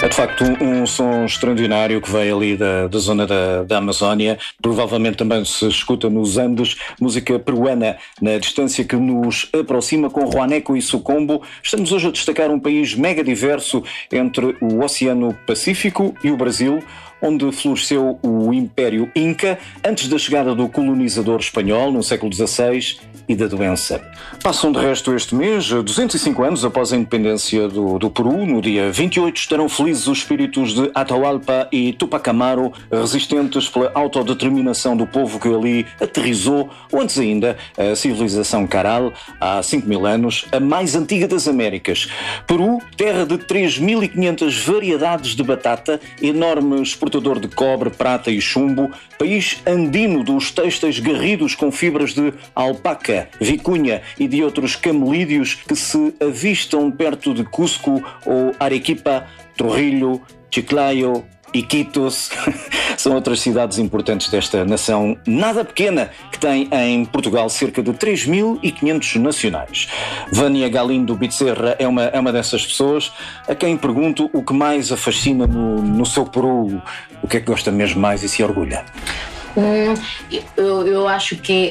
É de facto um som extraordinário que veio ali da zona da Amazónia. Provavelmente também se escuta nos Andes, música peruana na distância que nos aproxima com Juaneco e Sucombo. Estamos hoje a destacar um país mega diverso entre o Oceano Pacífico e o Brasil, onde floresceu o Império Inca antes da chegada do colonizador espanhol no século XVI e da doença. Passam de resto este mês, 205 anos após a independência do Peru. No dia 28 estarão felizes os espíritos de Atahualpa e Tupac Amaru, resistentes pela autodeterminação do povo que ali aterrizou, ou antes ainda, a civilização Caral, há 5.000 anos, a mais antiga das Américas. Peru, terra de 3.500 variedades de batata, enorme exportador de cobre, prata e chumbo, país andino dos têxteis garridos com fibras de alpaca, vicunha e de outros camelídeos que se avistam perto de Cusco ou Arequipa, Trujillo, Chiclayo, Iquitos. São outras cidades importantes desta nação nada pequena, que tem em Portugal cerca de 3.500 nacionais. Vânia Galindo Bitserra é uma dessas pessoas a quem pergunto o que mais a fascina no seu Peru, o que é que gosta mesmo mais e se orgulha. Eu acho que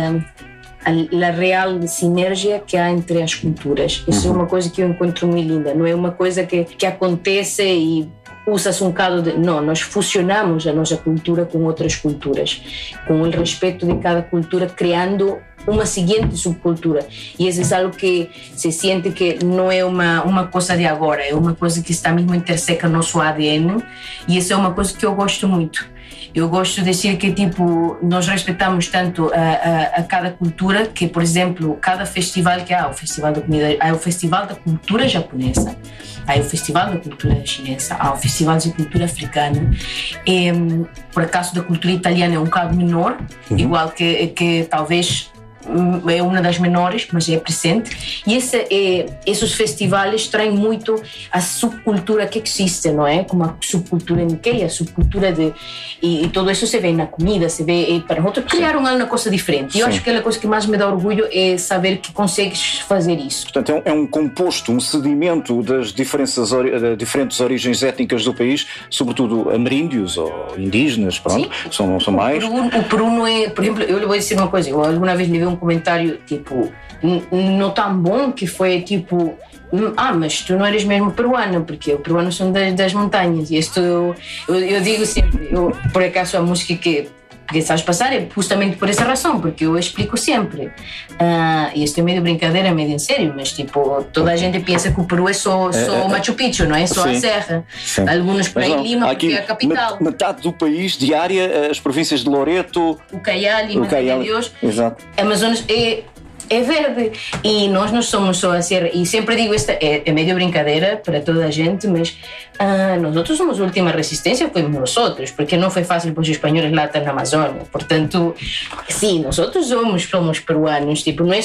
a real sinergia que há entre as culturas. Isso é uma coisa que eu encontro muito linda. Não é uma coisa que acontece e usa-se um bocado de... Não, nós fusionamos a nossa cultura com outras culturas, com o respeito de cada cultura, criando uma seguinte subcultura. E isso é algo que se sente que não é uma coisa de agora, é uma coisa que está mesmo interseca no nosso ADN, e isso é uma coisa que eu gosto muito. Eu gosto de dizer que, tipo, nós respeitamos tanto a cada cultura que, por exemplo, cada festival que há, o Festival da Comida, há o Festival da Cultura Japonesa, há o Festival da Cultura Chinesa, há o Festival da Cultura Africana, e, por acaso, da cultura italiana é um bocado menor, igual que talvez é uma das menores, mas é presente. E esses festivais traem muito a subcultura que existe, não é? Como a subcultura Nikkei, a subcultura e tudo isso se vê na comida, se vê para outros criaram uma coisa diferente. E eu acho que a coisa que mais me dá orgulho é saber que consegues fazer isso. Portanto, é um composto, um sedimento das diferentes origens étnicas do país, sobretudo ameríndios ou indígenas, pronto, são mais. O Peru não é, por exemplo, eu lhe vou dizer uma coisa, eu alguma vez lhe vi um comentário tipo, não tão bom, que foi tipo, mas tu não eres mesmo peruano, porque os peruanos são das montanhas. E isto eu digo sempre, por acaso a música que sabes passar é justamente por essa razão, porque eu explico sempre, e isto é meio brincadeira, meio em sério, mas tipo, toda a gente pensa que o Peru é só Machu Picchu, não é? Só a serra. Alguns por aí Lima, porque é a capital. Metade do país, de área, as províncias de Loreto, o Caial, Lima de Deus, exato. Amazonas é verde, e nós não somos só a serra. E sempre digo, esta é meio brincadeira para toda a gente, mas nós somos a última resistência, fomos nós, porque não foi fácil para os espanhóis lá estar na Amazônia. Portanto, sim, nós somos peruanos, tipo, não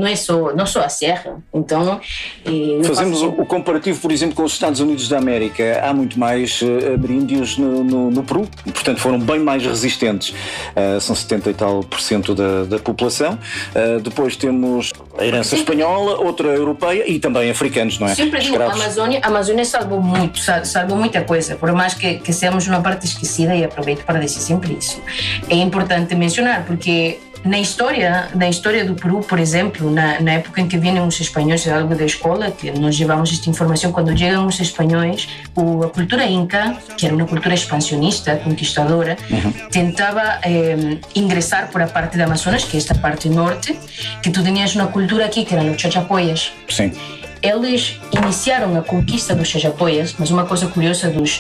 só a serra. Então, fazemos o comparativo, por exemplo, com os Estados Unidos da América. Há muito mais ameríndios no Peru, portanto foram bem mais resistentes. São 70 e tal % da população. Depois temos a herança espanhola, outra europeia e também africanos, não é? Sempre digo, a Amazônia salvou muita coisa, por mais que seamos uma parte esquecida, e aproveito para dizer sempre isso. É importante mencionar, porque na história do Peru, por exemplo, na época em que vinham os espanhóis, algo da escola, que nós levamos esta informação, quando chegam os espanhóis, a cultura inca, que era uma cultura expansionista, conquistadora, tentava ingressar por a parte da Amazonas, que é esta parte norte, que tu tinhas uma cultura aqui, que eram os chachapoias. Sim. Eles iniciaram a conquista dos chachapoias, mas uma coisa curiosa dos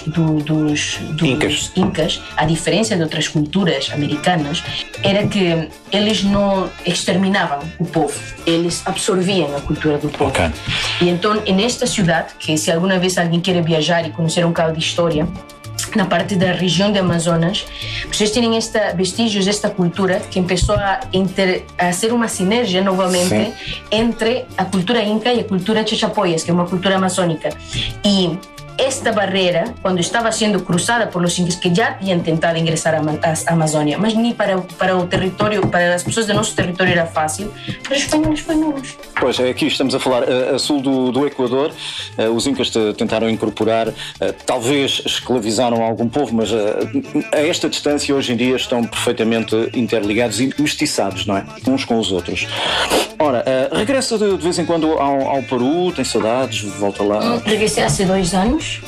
incas, a diferença de outras culturas americanas, era que eles não exterminavam o povo, eles absorviam a cultura do povo. Okay. E então, nesta cidade, que se alguma vez alguém quer viajar e conhecer um bocado de história, na parte da região de Amazonas, vocês têm vestígios desta cultura que começou a ser uma sinergia novamente entre a cultura inca e a cultura chachapoias, que é uma cultura amazônica. E esta barreira, quando estava sendo cruzada por os incas que já tinham tentado ingressar à Amazônia, mas nem para o território, para as pessoas do nosso território era fácil, para os espanhóis foi nulos. Pois, aqui estamos a falar a sul do Equador, os incas tentaram incorporar, talvez escravizaram algum povo, mas a esta distância hoje em dia estão perfeitamente interligados e mestiçados, não é? Uns com os outros. Ora, regressa de vez em quando ao Peru, tem saudades, volta lá? Regressei há 2 anos.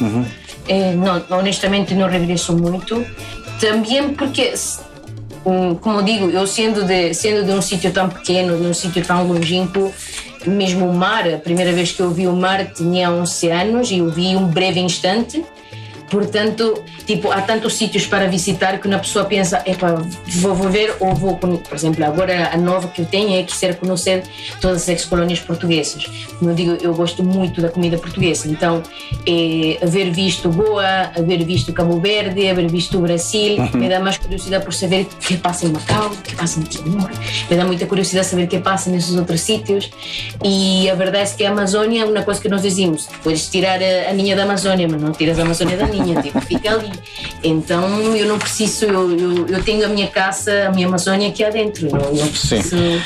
Não, honestamente não regresso muito. Também porque, como digo, eu sendo de um sítio tão pequeno, de um sítio tão longínquo, mesmo o mar, a primeira vez que eu vi o mar tinha 11 anos e eu vi um breve instante. Portanto, tipo, há tantos sítios para visitar que uma pessoa pensa, vou ver ou vou, por exemplo, agora a nova que eu tenho é querer conhecer todas as ex-colónias portuguesas. Como eu digo, eu gosto muito da comida portuguesa, então haver visto Goa, haver visto Cabo Verde, haver visto o Brasil, me dá mais curiosidade por saber o que passa em Macau, o que passa em Timor, me dá muita curiosidade saber o que passa nesses outros sítios. E a verdade é que a Amazônia é uma coisa que nós dizemos, podes tirar a ninha da Amazônia, mas não tiras a Amazônia da ninha. Tipo, fica ali. Então eu não preciso, eu tenho a minha casa, a minha Amazônia aqui adentro. Não preciso... Sim.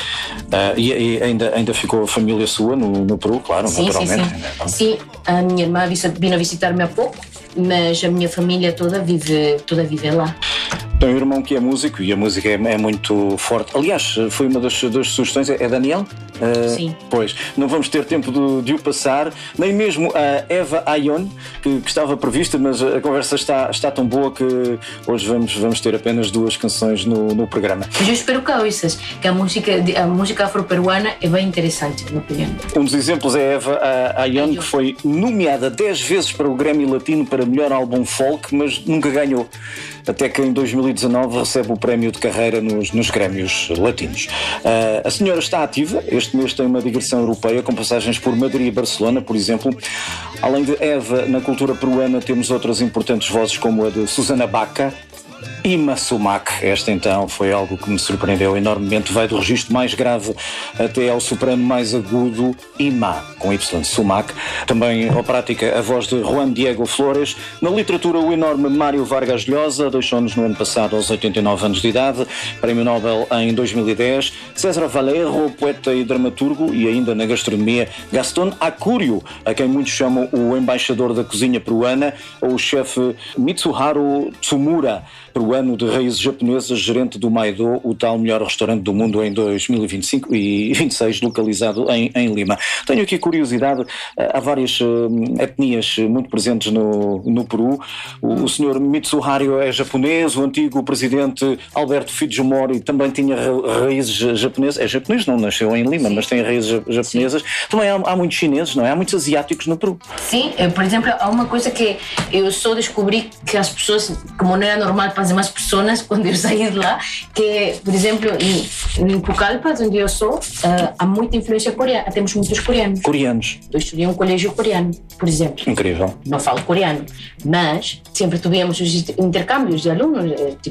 E ainda ficou a família sua no Peru, claro, sim, naturalmente. Sim, a minha irmã vindo a visitar-me há pouco, mas a minha família toda vive lá. Tenho um irmão que é músico e a música é muito forte. Aliás, foi uma das sugestões, é Daniel? Sim. Pois, não vamos ter tempo de o passar, nem mesmo a Eva Ayllón, que estava prevista, mas a conversa está tão boa que hoje vamos ter apenas 2 canções no programa. Mas eu espero que ouças, que a música afro-peruana é bem interessante, na minha opinião. Um dos exemplos é a Eva Ayllón, que foi nomeada 10 vezes para o Grammy Latino para melhor álbum folk, mas nunca ganhou. Até que em 2019 recebe o prémio de carreira nos Grêmios Latinos. A senhora está ativa, este mês tem uma digressão europeia com passagens por Madrid e Barcelona, por exemplo. Além de Eva, na cultura peruana temos outras importantes vozes como a de Susana Baca e Sumac. Esta então foi algo que me surpreendeu enormemente, vai do registro mais grave até ao soprano mais agudo, Ima, com Y, Sumac. Também operática a voz de Juan Diego Flores. Na literatura, o enorme Mário Vargas Llosa, deixou-nos no ano passado aos 89 anos de idade, prémio Nobel em 2010. César Vallejo, poeta e dramaturgo, e ainda na gastronomia, Gastón Acúrio, a quem muitos chamam o embaixador da cozinha peruana, ou o chefe Mitsuharu Tsumura, peruano de raízes japonesas, gerente do Maido, o tal melhor restaurante do mundo em 2025 e 26, localizado em Lima. Tenho aqui curiosidade, há várias etnias muito presentes no Peru. O senhor Mitsuharu é japonês, o antigo presidente Alberto Fujimori também tinha raízes japonesas. É japonês, não nasceu em Lima, mas tem raízes japonesas. Sim. Também há muitos chineses, não é? Há muitos asiáticos no Peru. Sim, por exemplo, há uma coisa que eu só descobri que as pessoas, como não era normal para as demais pessoas quando eu saí de lá, que, por exemplo, em Pucallpa, onde eu sou, há muita influência coreana, temos muitos coreanos. Eu estudei em um colégio coreano, por exemplo. Incrível. Não falo coreano, mas sempre tivemos os intercâmbios de alunos,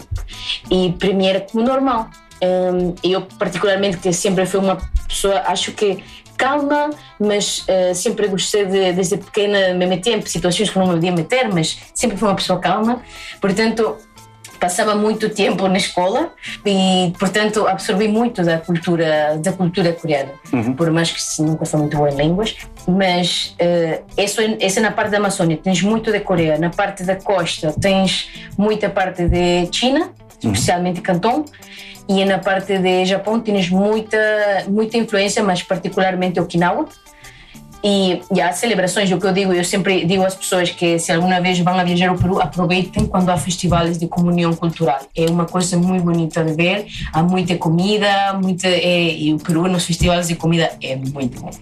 e para mim era como normal. Eu, particularmente, que sempre fui uma pessoa, acho que calma, mas sempre gostei desde pequena me meter em situações que não me podia meter, mas sempre fui uma pessoa calma, portanto passava muito tempo na escola e, portanto, absorvi muito da cultura coreana, por mais que nunca fui muito boa em línguas, mas essa na parte da Amazônia tens muito de Coreia, na parte da costa tens muita parte de China, especialmente Canton, e na parte de Japão tens muita influência, mas particularmente Okinawa. E há celebrações, o que eu sempre digo às pessoas que se alguma vez vão a viajar ao Peru, aproveitem quando há festivais de comunhão cultural. É uma coisa muito bonita de ver, há muita comida, e o Peru nos festivais de comida é muito bom.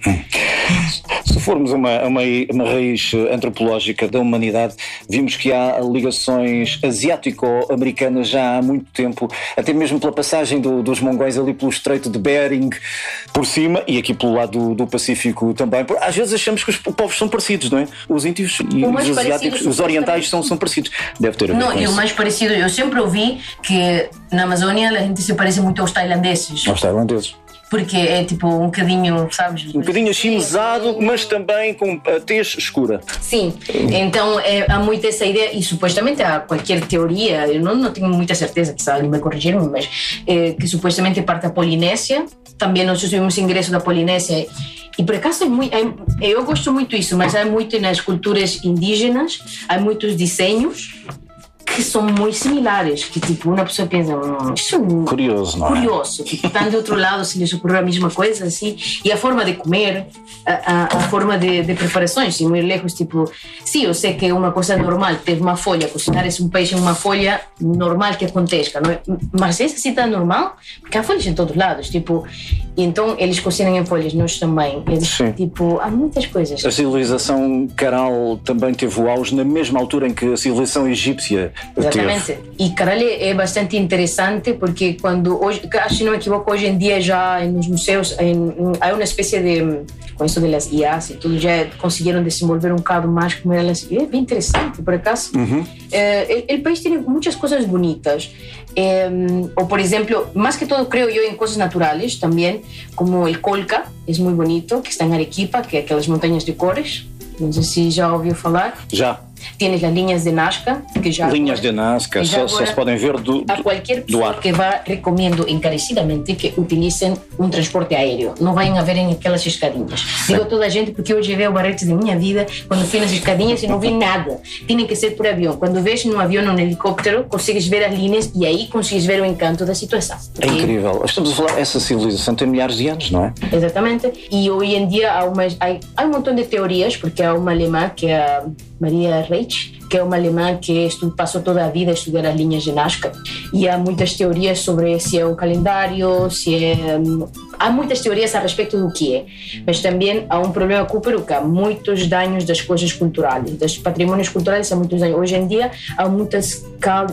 Se formos uma raiz antropológica da humanidade, vimos que há ligações asiático-americanas já há muito tempo, até mesmo pela passagem dos mongóis ali pelo Estreito de Bering por cima e aqui pelo lado do Pacífico também. Às vezes achamos que os povos são parecidos, não é? Os índios e os asiáticos, os orientais são parecidos. Deve ter a ver com isso. Não, é o mais parecido. Eu sempre ouvi que na Amazônia a gente se parece muito aos tailandeses. Aos tailandeses. porque é tipo um bocadinho, sabes? Um bocadinho achinesado, mas também com a tez escura. Sim, então há muito essa ideia, e supostamente há qualquer teoria, eu não tenho muita certeza, que alguém vai corrigir-me, mas que supostamente parte da Polinésia, também nós tivemos ingresso da Polinésia, e por acaso eu gosto muito disso, mas há muito nas culturas indígenas, há muitos desenhos que são muito similares, que tipo, uma pessoa pensa, isso é curioso, não é? Curioso, que estão do outro lado, se lhes ocorreu a mesma coisa, assim, e a forma de comer, a forma de preparações, assim, muito lejos, tipo, sim, eu sei que é uma coisa normal ter uma folha, cozinhar um peixe em uma folha, normal que aconteça, não é? Mas essa sim está normal, porque há folhas em todos os lados, tipo, e então eles cozinham em folhas, nós também, eles, tipo, há muitas coisas. A civilização Caral também teve o auge na mesma altura em que a civilização egípcia. Exatamente. E Caral é bastante interessante porque quando hoje, acho que não me equivoco, hoje em dia já nos museus há uma espécie de, com isso das IAs e tudo, já conseguiram desenvolver um bocado mais como elas. É bem interessante, por acaso. O país tem muitas coisas bonitas. Ou por exemplo, más que todo creo yo en cosas naturales también, como el Colca, es muy bonito, que está en Arequipa, que é aquelas montanhas de cores. Não sei se já ouviu falar. Já. Tienes as linhas de Nazca, que já linhas de Nazca, só se podem ver a qualquer pessoa que vá, recomendo encarecidamente que utilicem um transporte aéreo, não venham a verem aquelas escadinhas. Digo a toda a gente porque eu levei o barretes da minha vida quando fui nas escadinhas e não vi nada, tem que ser por avião. Quando vês num avião ou num helicóptero, consegues ver as linhas e aí consegues ver o encanto da situação. É incrível, estamos a falar, essa civilização tem milhares de anos, não é? Exatamente, e hoje em dia há um montão de teorias, porque há uma alemã que é a Maria Reich, que é uma alemã que passou toda a vida a estudar as linhas de Nazca, e há muitas teorias sobre se é um calendário, há muitas teorias a respeito do que é, mas também há um problema com o Peru, que há muitos danos das coisas culturais, dos patrimónios culturais, há muitos danos. Hoje em dia há muitas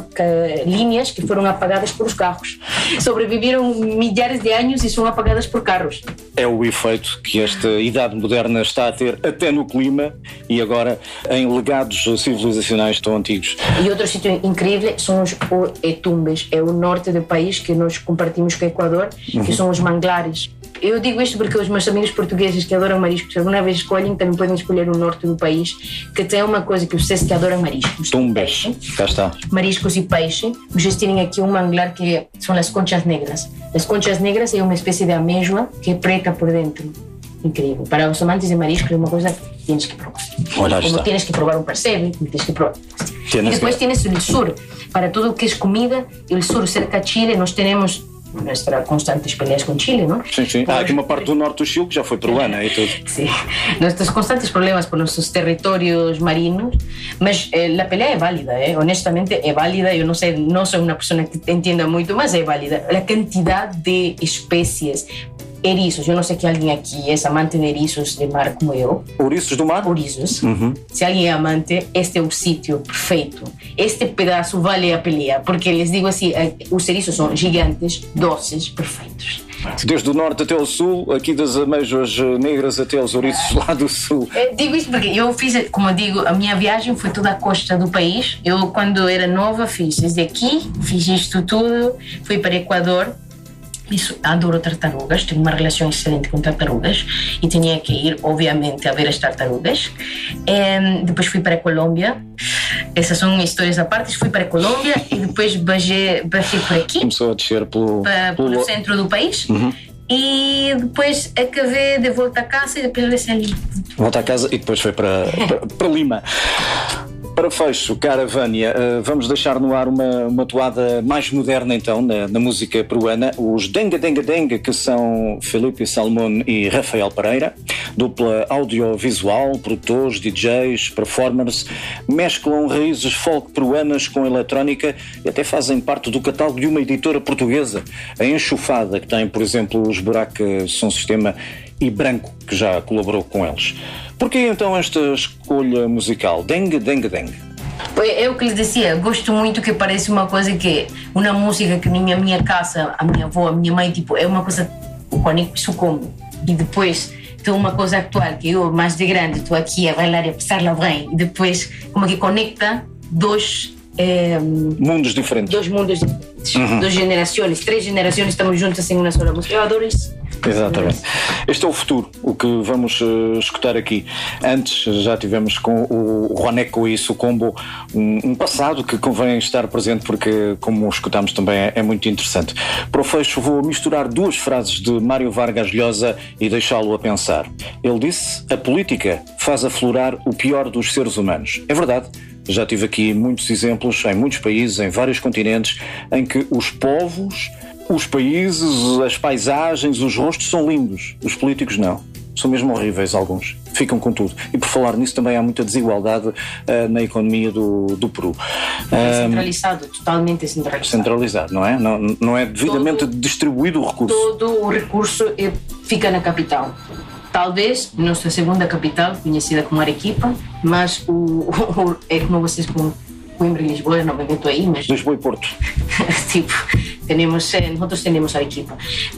linhas que foram apagadas por os carros, sobreviveram milhares de anos e são apagadas por carros. É o efeito que esta idade moderna está a ter até no clima e agora em legados civilizacionais tão antigos. E outro sítio incrível são os Tumbes, é o norte do país que nós compartimos com o Equador, que são os manglares. Eu digo isto porque os meus amigos portugueses que adoram mariscos, se alguma vez escolhem, também podem escolher o norte do país, que tem uma coisa que vocês que adoram mariscos. Tumbes, cá está. Mariscos e peixe. Vocês têm aqui um manglar que são as conchas negras. As conchas negras é uma espécie de amêijoa que é preta por dentro. Incrível. Para os amantes de mariscos é uma coisa que tienes que provar. Olha, como tienes que provar um percebe, tienes que provar. E depois tienes o sur. Para tudo o que é comida, o sur cerca de Chile, nós temos nossas constantes peleas com Chile, não? Sim. Há aqui uma parte do norte do Chile que já foi peruana e tudo. Sim. Nossos constantes problemas por nossos territórios marinos, mas a pelea é válida, honestamente é válida. Eu não sei, não sou uma pessoa que entenda muito, mas é válida. A quantidade de espécies. Eriços, eu não sei que alguém aqui é amante de eriços de mar como eu. Ouriços do mar? Ouriços. Se alguém é amante, este é o sítio perfeito. Este pedaço vale a pelea, porque les digo assim, os eriços são gigantes, doces, perfeitos. Desde o norte até o sul, aqui das amêijoas negras até os ouriços lá do sul. Digo isto porque eu fiz, como eu digo, a minha viagem foi toda a costa do país. Eu, quando era nova, fiz desde aqui, fiz isto tudo, fui para Equador. Isso, adoro tartarugas, tenho uma relação excelente com tartarugas e tinha que ir, obviamente, a ver as tartarugas. Depois fui para a Colômbia, essas são histórias à parte. Fui para a Colômbia e depois baixei por aqui. Começou a descer pelo centro do país. E depois acabei de volta a casa e depois desci ali. Volta a casa e depois foi para Lima. Para fecho, cara Vânia, vamos deixar no ar uma toada mais moderna então na música peruana, os Dengue Dengue Dengue, que são Felipe Salmón e Rafael Pereira, dupla audiovisual, produtores, DJs, performers, mesclam raízes folk peruanas com eletrónica e até fazem parte do catálogo de uma editora portuguesa, a Enxofada, que tem, por exemplo, os Buraca Som Sistema e Branco, que já colaborou com eles. Porquê então esta escolha musical? Dengue, dengue, dengue. É o que lhes dizia, gosto muito que parece uma coisa que uma música que na minha casa, a minha avó, a minha mãe, tipo, é uma coisa isso como. E depois tem uma coisa atual que eu, mais de grande, estou aqui a bailar e a passar-la bem, e depois como que conecta dois mundos diferentes. Duas gerações, 3 gerações estamos juntas em uma só música. Eu adoro isso. Exatamente. Este é o futuro, o que vamos escutar aqui. Antes já tivemos com o Juaneco e Sucombo um passado que convém estar presente porque, como escutamos também, é muito interessante. Para o fecho vou misturar duas frases de Mário Vargas Llosa e deixá-lo a pensar. Ele disse: a política faz aflorar o pior dos seres humanos. É verdade. Já tive aqui muitos exemplos em muitos países, em vários continentes, em que os povos, os países, as paisagens, os rostos são lindos. Os políticos não. São mesmo horríveis alguns. Ficam com tudo. E por falar nisso também há muita desigualdade na economia do Peru. Centralizado, totalmente centralizado. Centralizado, não é? Não é devidamente distribuído o recurso. Todo o recurso fica na capital. Talvez nossa segunda capital, conhecida como Arequipa, mas é como vocês com Coimbra e Lisboa, não me meto aí, mas... Lisboa e Porto. Tipo, nosotros tenemos Arequipa.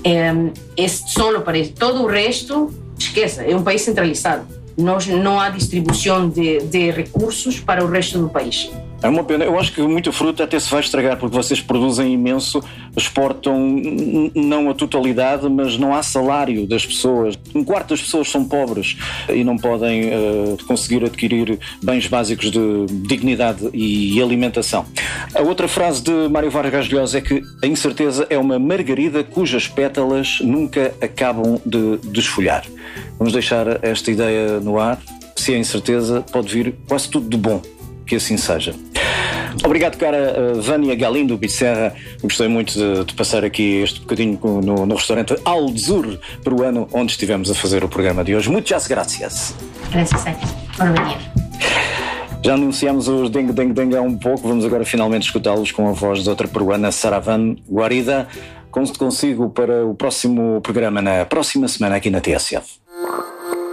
Solo para isso. Todo o resto, esqueça, é um país centralizado. Não há distribuição de recursos para o resto do país. É uma pena. Eu acho que muita fruta até se vai estragar porque vocês produzem imenso, exportam não a totalidade, mas não há salário das pessoas. Um quarto das pessoas são pobres e não podem conseguir adquirir bens básicos de dignidade e alimentação. A outra frase de Mário Vargas Llosa é que a incerteza é uma margarida cujas pétalas nunca acabam de desfolhar. Vamos deixar esta ideia no ar. Se é incerteza, pode vir quase tudo de bom. Que assim seja. Obrigado, cara Vânia Galindo Bicerra. Gostei muito de passar aqui este bocadinho no restaurante Alzur peruano, onde estivemos a fazer o programa de hoje. Muchas gracias. Gracias a ti por venir. Já anunciamos os Dengue Dengue Dengue há um pouco. Vamos agora finalmente escutá-los com a voz de outra peruana, Saravan Guarida. Consigo para o próximo programa na próxima semana aqui na TSF.